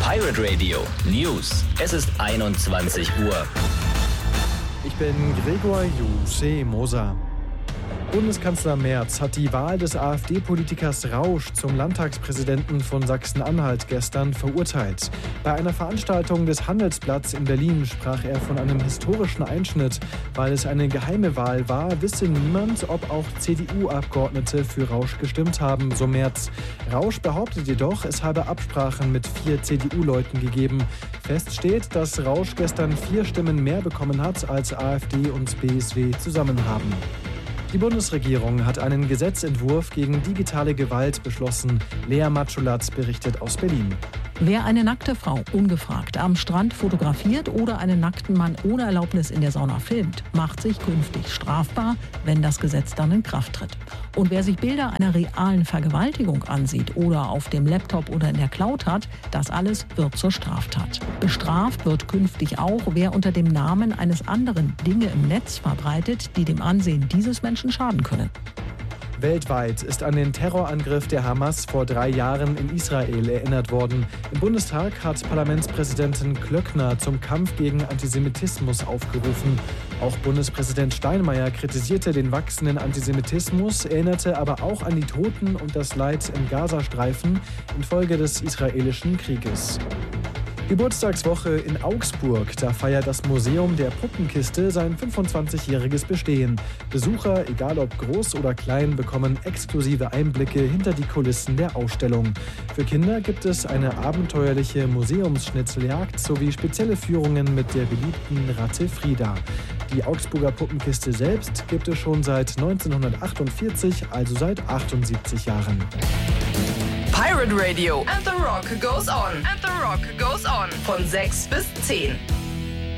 Pirate Radio News. Es ist 21 Uhr. Ich bin Gregor Moser. Bundeskanzler Merz hat die Wahl des AfD-Politikers Rausch zum Landtagspräsidenten von Sachsen-Anhalt gestern verurteilt. Bei einer Veranstaltung des Handelsblatts in Berlin sprach er von einem historischen Einschnitt. Weil es eine geheime Wahl war, wisse niemand, ob auch CDU-Abgeordnete für Rausch gestimmt haben, so Merz. Rausch behauptet jedoch, es habe Absprachen mit 4 CDU-Leuten gegeben. Fest steht, dass Rausch gestern 4 Stimmen mehr bekommen hat, als AfD und BSW zusammen haben. Die Bundesregierung hat einen Gesetzentwurf gegen digitale Gewalt beschlossen. Lea Matschulatz berichtet aus Berlin. Wer eine nackte Frau ungefragt am Strand fotografiert oder einen nackten Mann ohne Erlaubnis in der Sauna filmt, macht sich künftig strafbar, wenn das Gesetz dann in Kraft tritt. Und wer sich Bilder einer realen Vergewaltigung ansieht oder auf dem Laptop oder in der Cloud hat, das alles wird zur Straftat. Bestraft wird künftig auch, wer unter dem Namen eines anderen Dinge im Netz verbreitet, die dem Ansehen dieses Menschen schaden können. Weltweit ist an den Terrorangriff der Hamas vor 3 Jahren in Israel erinnert worden. Im Bundestag hat Parlamentspräsidentin Klöckner zum Kampf gegen Antisemitismus aufgerufen. Auch Bundespräsident Steinmeier kritisierte den wachsenden Antisemitismus, erinnerte aber auch an die Toten und das Leid im Gazastreifen infolge des israelischen Krieges. Geburtstagswoche in Augsburg. Da feiert das Museum der Puppenkiste sein 25-jähriges Bestehen. Besucher, egal ob groß oder klein, bekommen exklusive Einblicke hinter die Kulissen der Ausstellung. Für Kinder gibt es eine abenteuerliche Museumsschnitzeljagd sowie spezielle Führungen mit der beliebten Ratte Frida. Die Augsburger Puppenkiste selbst gibt es schon seit 1948, also seit 78 Jahren. Pirate Radio and the Rock goes on. And the Rock goes on. Von 6 bis 10.